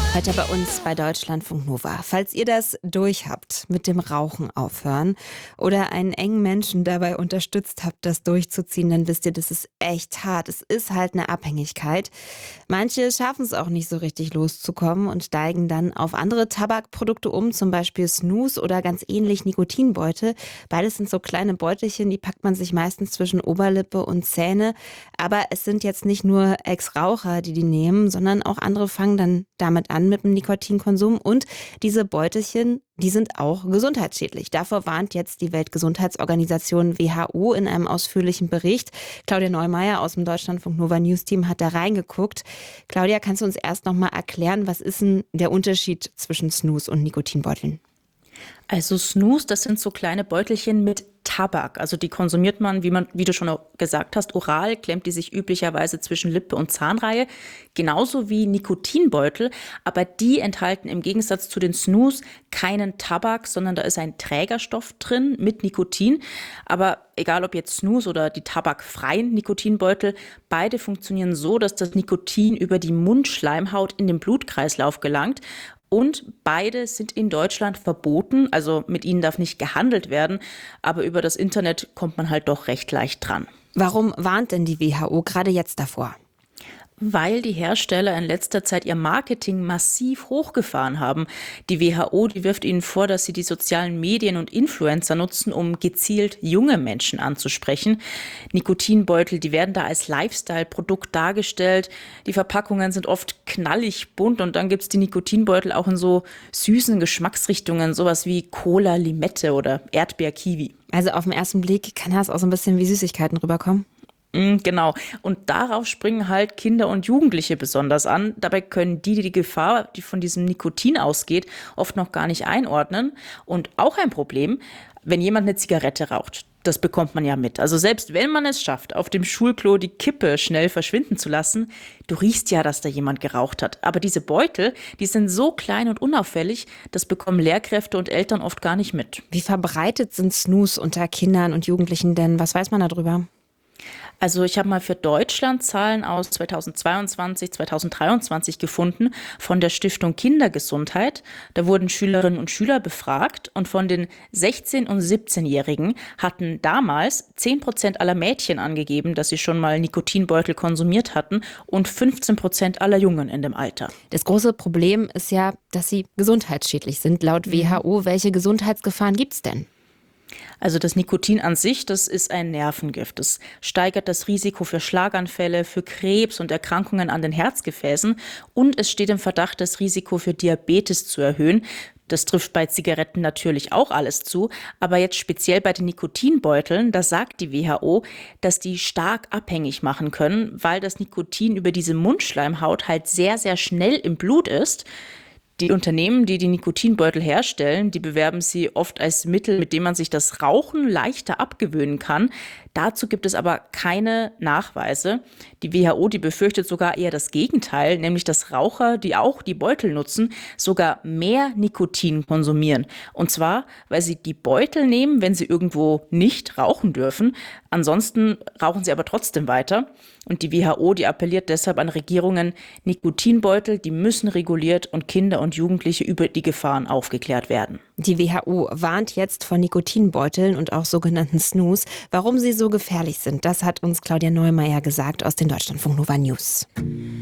Heute bei uns bei Deutschlandfunk Nova. Falls ihr das durchhabt, mit dem Rauchen aufhören oder einen engen Menschen dabei unterstützt habt, das durchzuziehen, dann wisst ihr, das ist echt hart. Es ist halt eine Abhängigkeit. Manche schaffen es auch nicht so richtig loszukommen und steigen dann auf andere Tabakprodukte um, zum Beispiel Snus oder ganz ähnlich Nikotinbeutel. Beides sind so kleine Beutelchen, die packt man sich meistens zwischen Oberlippe und Zähne. Aber es sind jetzt nicht nur Ex-Raucher, die nehmen, sondern auch andere fangen dann damit an mit dem Nikotinkonsum. Und diese Beutelchen, die sind auch gesundheitsschädlich. Davor warnt jetzt die Weltgesundheitsorganisation WHO in einem ausführlichen Bericht. Claudia Neumeier aus dem Deutschlandfunk Nova News Team hat da reingeguckt. Claudia, kannst du uns erst noch mal erklären, was ist denn der Unterschied zwischen Snus und Nikotinbeuteln? Also Snus, das sind so kleine Beutelchen mit Tabak. Also die konsumiert man, wie du schon gesagt hast, oral, klemmt die sich üblicherweise zwischen Lippe und Zahnreihe. Genauso wie Nikotinbeutel, aber die enthalten im Gegensatz zu den Snus keinen Tabak, sondern da ist ein Trägerstoff drin mit Nikotin. Aber egal ob jetzt Snus oder die tabakfreien Nikotinbeutel, beide funktionieren so, dass das Nikotin über die Mundschleimhaut in den Blutkreislauf gelangt. Und beide sind in Deutschland verboten, also mit ihnen darf nicht gehandelt werden, aber über das Internet kommt man halt doch recht leicht dran. Warum warnt denn die WHO gerade jetzt davor? Weil die Hersteller in letzter Zeit ihr Marketing massiv hochgefahren haben. Die WHO, die wirft ihnen vor, dass sie die sozialen Medien und Influencer nutzen, um gezielt junge Menschen anzusprechen. Nikotinbeutel, die werden da als Lifestyle-Produkt dargestellt. Die Verpackungen sind oft knallig bunt und dann gibt's die Nikotinbeutel auch in so süßen Geschmacksrichtungen, sowas wie Cola, Limette oder Erdbeer-Kiwi. Also auf den ersten Blick kann das auch so ein bisschen wie Süßigkeiten rüberkommen. Genau. Und darauf springen halt Kinder und Jugendliche besonders an. Dabei können die Gefahr, die von diesem Nikotin ausgeht, oft noch gar nicht einordnen. Und auch ein Problem, wenn jemand eine Zigarette raucht. Das bekommt man ja mit. Also selbst wenn man es schafft, auf dem Schulklo die Kippe schnell verschwinden zu lassen, du riechst ja, dass da jemand geraucht hat. Aber diese Beutel, die sind so klein und unauffällig, das bekommen Lehrkräfte und Eltern oft gar nicht mit. Wie verbreitet sind Snus unter Kindern und Jugendlichen denn? Was weiß man darüber? Also ich habe mal für Deutschland Zahlen aus 2022, 2023 gefunden von der Stiftung Kindergesundheit. Da wurden Schülerinnen und Schüler befragt und von den 16- und 17-Jährigen hatten damals 10% aller Mädchen angegeben, dass sie schon mal Nikotinbeutel konsumiert hatten und 15% aller Jungen in dem Alter. Das große Problem ist ja, dass sie gesundheitsschädlich sind. Laut WHO, welche Gesundheitsgefahren gibt's denn? Also das Nikotin an sich, das ist ein Nervengift. Das steigert das Risiko für Schlaganfälle, für Krebs und Erkrankungen an den Herzgefäßen. Und es steht im Verdacht, das Risiko für Diabetes zu erhöhen. Das trifft bei Zigaretten natürlich auch alles zu. Aber jetzt speziell bei den Nikotinbeuteln, da sagt die WHO, dass die stark abhängig machen können, weil das Nikotin über diese Mundschleimhaut halt sehr, sehr schnell im Blut ist. Die Unternehmen, die die Nikotinbeutel herstellen, die bewerben sie oft als Mittel, mit dem man sich das Rauchen leichter abgewöhnen kann. Dazu gibt es aber keine Nachweise. Die WHO, die befürchtet sogar eher das Gegenteil, nämlich dass Raucher, die auch die Beutel nutzen, sogar mehr Nikotin konsumieren. Und zwar, weil sie die Beutel nehmen, wenn sie irgendwo nicht rauchen dürfen. Ansonsten rauchen sie aber trotzdem weiter. Und die WHO, die appelliert deshalb an Regierungen, Nikotinbeutel, die müssen reguliert und Kinder und Jugendliche über die Gefahren aufgeklärt werden. Die WHO warnt jetzt vor Nikotinbeuteln und auch sogenannten Snus. Warum sie so gefährlich sind, das hat uns Claudia Neumeier gesagt aus den Deutschlandfunk Nova News.